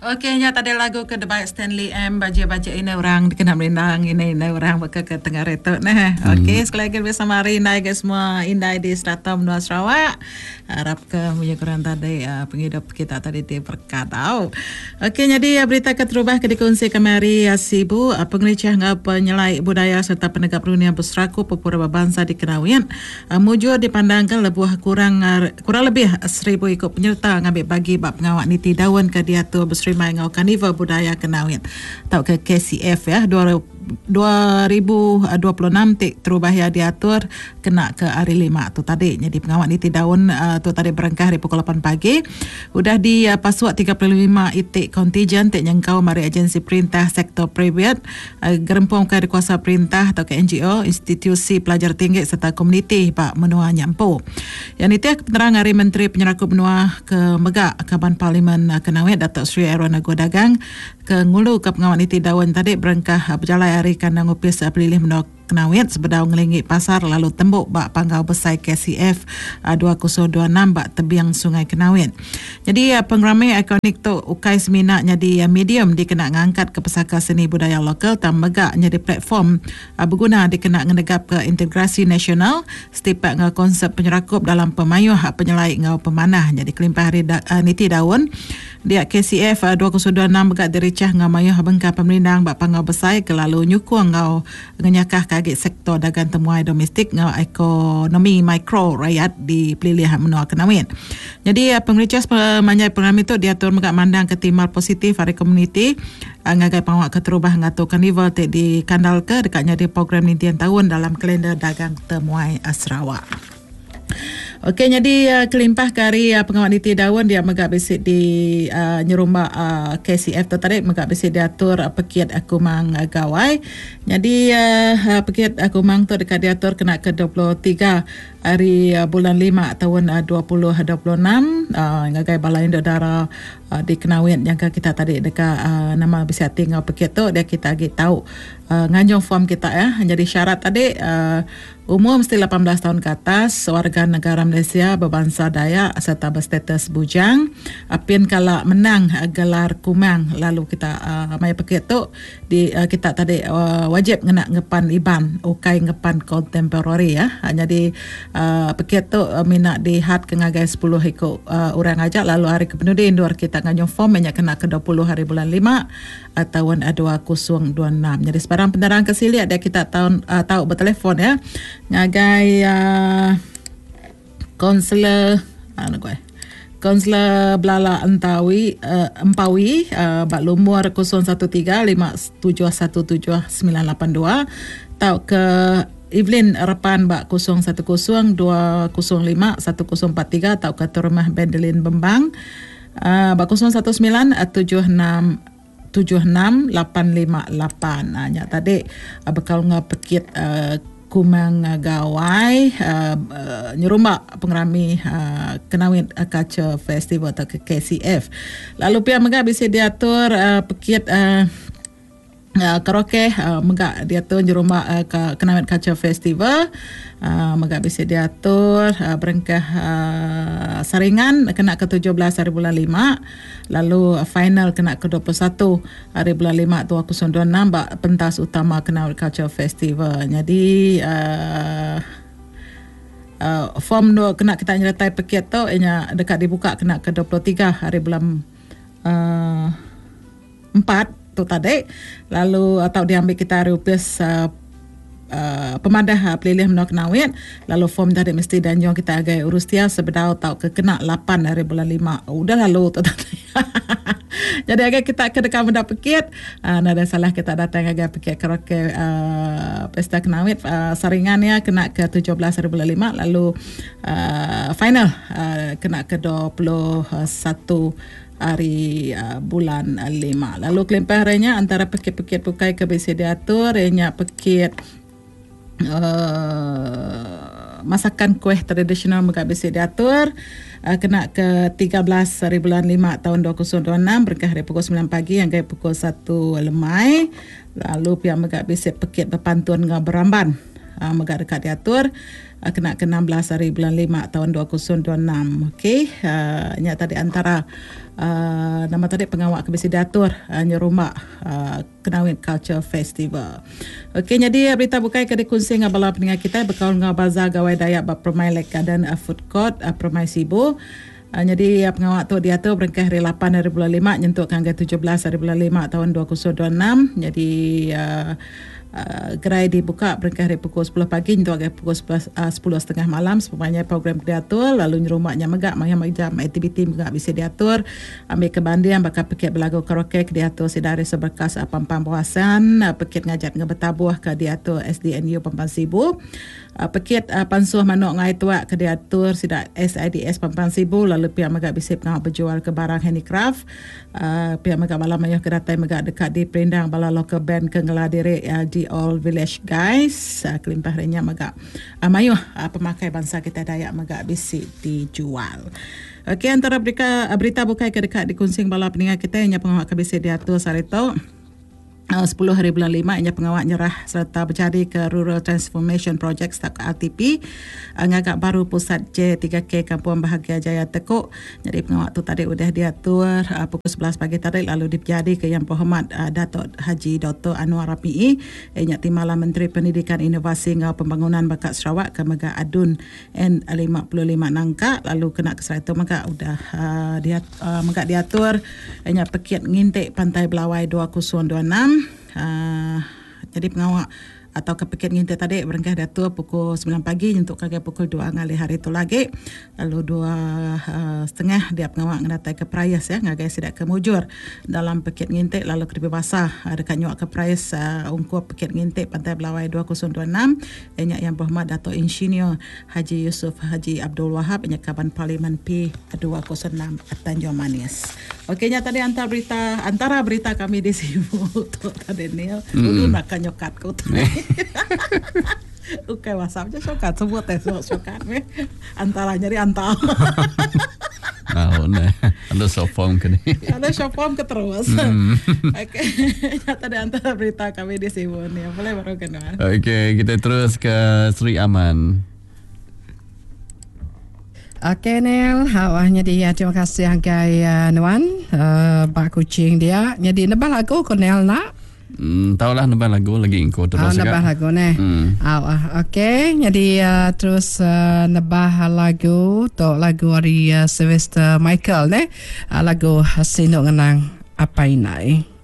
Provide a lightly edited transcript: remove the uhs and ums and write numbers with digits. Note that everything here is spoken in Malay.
Okey, nya tadi lagu ke Debai Stanley M baca-baca ini orang dikenal merindang ini orang baka ke tengah retok nah. Okey, sekali lagi bersama Rina guys semua indai di Strata Menua Sarawak. Harap ke punya kurang tadi penghidup kita tadi di perkadau. Okey, jadi berita keterubah ke dikongsi kemari Sibu pengelicah penyelai budaya serta penegak perundingan berseraku pepura bangsa di Kenawian. Mujur dipandangkan kurang lebih 1,000 ikut penyerta ngambil bagi bab pengawak niti daun ke diatur Srimai ngau Karnival Budaya Kenawian atau ke KCF ya 2026 tik terubah ya diatur kena ke hari 5 tu tadi. Jadi pengawak niti daun tu tadi berangkah dari pukul 8 pagi udah di pasuak 35 itik kontijen tik nyengkau mari agensi perintah sektor private gerempung ke kuasa perintah atau ke NGO institusi pelajar tinggi serta komuniti Pak Menua Nyampu. Yang itu penerang hari Menteri Penyerakup Menua ke Megak Kaban Parlimen Kenawian Datuk Seri Aaron Agu Dagang ke ngulu ke pengawak niti daun tadi berangkah berjalan hari kandang upis pelilih Menua Kenawian sebedau ngelingi pasar lalu tembuk bak panggau besai KCF 2026 bak tebiang Sungai Kenawian. Jadi pengramai ikonik tu ukai seminaknya di medium dikena ngangkat ke pesaka seni budaya lokal tam megak jadi platform berguna dikena ngenegap ke integrasi nasional setiap konsep penyerakup dalam pemayuh penyelai ngau pemanah. Jadi kelimpah hari niti daun dia KCF 2026 megak diricah ngau mayuh bengkar pemerindang bak panggau besai ke lalu nyukung ngau ngenyakah kagit sektor dagang temuai domestik ngau ekonomi mikro rakyat di pelilih Menua Kenawian. Jadi pengericas pemanjai program itu diatur megak mandang ketimal positif hari komuniti ngagai pangwak keterubah ngatur karnival di kandal ke dekatnya di program nintian tahun dalam kalender dagang temuai Sarawak. Okey, jadi kelimpah kari pengawal niti daun dia megak bisik di nyerumba KCF tu tadi megak bisik diatur pekiat akumang gawai. Jadi pekiat akumang tu dekat diatur kena ke 23 hari bulan 5 tahun 2026 ngagai balai dara di Kenawian yang kita tadi dekat nama bisik tinggal pekiat tu dia kita agi tahu nganjong form kita ya. Jadi syarat tadi umur mesti 18 tahun ke atas, warga negara Malaysia berbangsa Dayak serta berstatus bujang. Apin kalau menang gelar kumang lalu kita mai paket tu di kita tadi wajib ngena ngepan iban ukai ngepan contemporary ya. Jadi paket tu mina di had ke ngagai 10 ikut orang aja lalu hari kepenudi indor kita nganyong form banyak kena ke 20 hari bulan 5 tahun 2026. Jadi sebarang penderang kesiliat dia kita tahu bertelefon ya. Ngagai konselor Belala Empawi bak lumur 0135717982 tau ke Evelyn Repan bak 0102051043 tau ke Rumah Bendelin Bembang bak 0191976858. Nya tadi bakal ngapekit kumang gawai nyerumba pengerami Kenawian Culture Festival atau ke KCF. Lalu pihak megak bisa diatur pekit karaoke megak diatur nyerumba Kenawian Culture Festival megak bisa diatur berengkah saringan kena ke 17 hari bulan 5 lalu final kena ke 21 hari bulan 5 2026 bak pentas utama Kenawian Culture Festival. Jadi form tu kena kita nyertai paket tu ianya dekat dibuka kena ke 23 hari bulan 4 tu tadi lalu atau diambil kita rupiah pemadah pelilih Menua Kenawian lalu form tadi mesti danjong kita agak urus dia sebedau tau ke kena 8 hari bulan 5 udah lalu tu tadi. Jadi agak kita ke dekat benda pekit ada salah kita datang agak pekit karaoke Pesta Kenawian saringannya kena ke 17 hari bulan 5 lalu final kena ke 21 hari bulan 5. Lalu kelimpah harinya antara pekit-pekit pukai ke BC diatur ianya pekit masakan kuih tradisional megak BC diatur kena ke 13 hari bulan 5 tahun 2026 berkah dari pukul 9 pagi hingga pukul 1 lemai. Lalu pihak megak BC pekit berpantun dengan beramban megak dekat diatur kena ke 16 hari bulan 5 tahun 2026. Okey, nya tadi antara nama tadi pengawal Kebisi Datur Nyerumak Kenawit Culture Festival. Okey, jadi berita bukai ke dikongsi dengan bala pendengar kita berkawan dengan bazar gawai Dayak Permai Lake Garden Food Court Permai Sibu. Jadi pengawal tu dia tu berengkah hari 8 hari bulan 5 nyentuk hingga 17 hari bulan 5 tahun 2026. Jadi gerai dibuka berengkah hari pukul 10 pagi nyentuk hingga pukul 10:30 malam. Semuanya program diatur, lalu rumahnya megak macam aktiviti megak bisa diatur. Ambil kebandian bakal pekit berlagu karaoke diatur sedari seberkas pampang puasan, pekit ngajak ngebetabuh ke diatur SDNU Pampang Sibu. Pekit pansuh manuk ngai tuak ke diatur sidak SIDS Pampang Sibu, lalu pihak megak bisa pengawal berjual ke barang handicraft. Pihak megak bala mayah kedatai megak dekat di Perindang bala local band ke ngeladiri di All Village Guys. Kelimpah renya megak mayuh pemakai bangsa kita Dayak megak bisa dijual. Okey, antara berita bukai ke dekat dikonsing bala pendengar kita yang pengawal ke bisa diatur sarito 10 hari bulan 5 ianya pengawal nyerah serta berjadi ke Rural Transformation Project setakat RTP ngagak baru pusat J3K Kampung Bahagia Jaya Tekuk. Jadi pengawal tu tadi sudah diatur pukul 11 pagi tadi, lalu dijadi ke Yang Berhormat Datuk Haji Dr. Anwar Rafi'i ianya Timbalan Menteri Pendidikan Inovasi dan Pembangunan Bakat Sarawak ke Megak Adun N55 Nangka, lalu kena ke Seraitu Megak sudah Megak diatur ianya pekit ngintik Pantai Belawai 2026. Jadi pengawal atau kepikir ngintai tadi berengkah datuk pukul 9 pagi untuk kagak pukul 2 ngali hari tu lagi, lalu 2:30 dia pengawal ngedatai ke Prayas ya ngagai sidak kemujur dalam pekit ngintai, lalu ke basah dekat nyuak ke Prayas ungkup pekit ngintai Pantai Belawai 2026 banyak Yang Berhormat Datuk Insinyur Haji Yusof Haji Abdul Wahab banyak Kaban Parlimen P206 Tanjung Manis. Okeynya tadi antara berita kami di Sibu tu tadi Neil dulu nak nyokat kau tadi. Oke, WhatsApp je sokat sebut sokat me antaranya di antal. Ada short form ke ni? Ada short form ke terus. Okey, tadi antara berita kami di Sibu ni. Boleh baru kenal. Okey, kita terus ke Sri Aman. Okey Nel, awalnya dia terima kasih Angkai Nuan Pak Kucing dia. Jadi nebah lagu ko Nel nak? Tahulah nebah lagu lagi engkau terus. Nebah lagu ni. Okey, jadi terus nebah lagu tok lagu dari Sylvester Michael ni. Lagu Sinuk Ngenang Apa Inai.